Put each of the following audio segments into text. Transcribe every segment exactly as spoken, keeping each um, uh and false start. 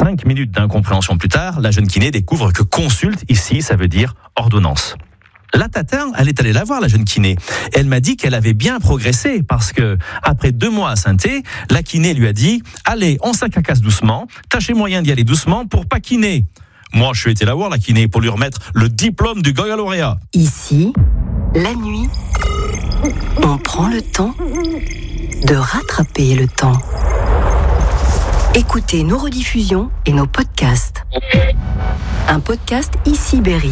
Cinq minutes d'incompréhension plus tard, la jeune kiné découvre que consulte, ici, ça veut dire ordonnance. La tata, elle est allée la voir, la jeune kiné. Elle m'a dit qu'elle avait bien progressé parce que, après deux mois à Saint-Thé, la kiné lui a dit « Allez, on s'acacasse doucement, tâchez moyen d'y aller doucement pour pas kiné ». Moi, je suis été la voir, la kiné, pour lui remettre le diplôme du Goya lauréat. Ici, la nuit, on prend le temps de rattraper le temps. Écoutez nos rediffusions et nos podcasts. Un podcast Ici Berry.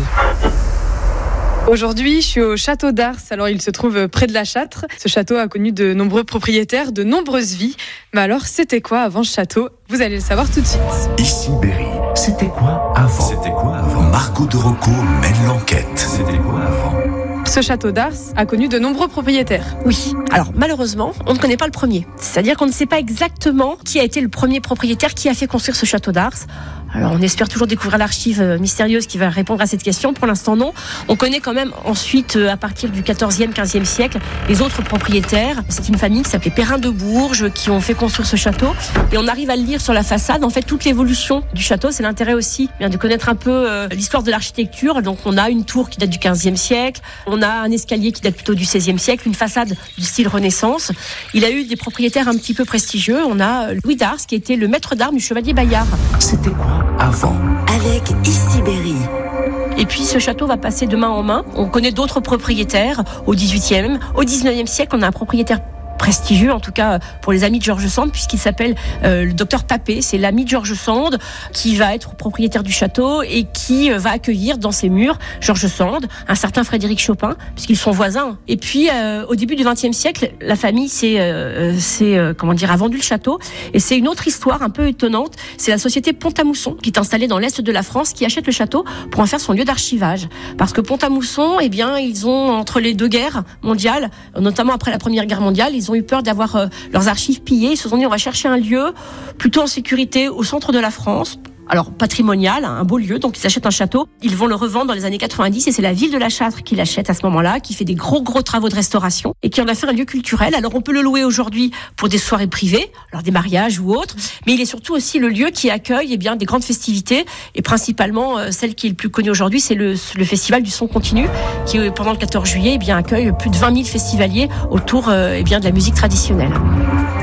Aujourd'hui, je suis au château d'Ars. Alors, il se trouve près de la Châtre. Ce château a connu de nombreux propriétaires, de nombreuses vies. Mais alors, c'était quoi avant ce château ? Vous allez le savoir tout de suite. Ici Berry, c'était quoi avant ? C'était quoi avant ? Margot de Rocco mène l'enquête. C'était quoi avant ? Ce château d'Ars a connu de nombreux propriétaires. Oui, alors malheureusement, on ne connaît pas le premier. C'est-à-dire qu'on ne sait pas exactement qui a été le premier propriétaire qui a fait construire ce château d'Ars. Alors on espère toujours découvrir l'archive mystérieuse qui va répondre à cette question. Pour l'instant non. On connaît quand même ensuite, à partir du quatorzième, quinzième siècle, les autres propriétaires. C'est une famille qui s'appelait Perrin de Bourges qui ont fait construire ce château. Et on arrive à le lire sur la façade. En fait, toute l'évolution du château, c'est l'intérêt aussi bien de connaître un peu euh, l'histoire de l'architecture. Donc on a une tour qui date du quinzième siècle. On a un escalier qui date plutôt du seizième siècle. Une façade du style Renaissance. Il a eu des propriétaires un petit peu prestigieux. On a Louis d'Ars qui était le maître d'armes du chevalier Bayard. C'était quoi avant ? Avec Ici Berry. Et puis ce château va passer de main en main. On connaît d'autres propriétaires au dix-huitième. Au dix-neuvième siècle, on a un propriétaire prestigieux, en tout cas pour les amis de George Sand, puisqu'il s'appelle euh, le docteur Papé. C'est l'ami de George Sand qui va être propriétaire du château et qui euh, va accueillir dans ses murs George Sand, un certain Frédéric Chopin, puisqu'ils sont voisins. Et puis euh, au début du vingtième siècle, la famille s'est, euh, s'est, euh, comment dire, a vendu le château. Et c'est une autre histoire un peu étonnante. C'est la société Pont-à-Mousson qui est installée dans l'est de la France, qui achète le château pour en faire son lieu d'archivage. Parce que Pont-à-Mousson, eh bien, ils ont, entre les deux guerres mondiales, notamment après la Première Guerre mondiale, ils ont eu peur d'avoir euh, leurs archives pillées. Ils se sont dit on va chercher un lieu plutôt en sécurité au centre de la France. Alors patrimonial, un beau lieu, donc ils achètent un château, ils vont le revendre dans les années quatre-vingt-dix et c'est la ville de la Châtre qui l'achète à ce moment-là, qui fait des gros gros travaux de restauration et qui en a fait un lieu culturel. Alors on peut le louer aujourd'hui pour des soirées privées, alors des mariages ou autres, mais il est surtout aussi le lieu qui accueille eh bien des grandes festivités et principalement euh, celle qui est le plus connue aujourd'hui, c'est le, le festival du son continu qui euh, pendant le quatorze juillet eh bien accueille plus de vingt mille festivaliers autour euh, eh bien de la musique traditionnelle.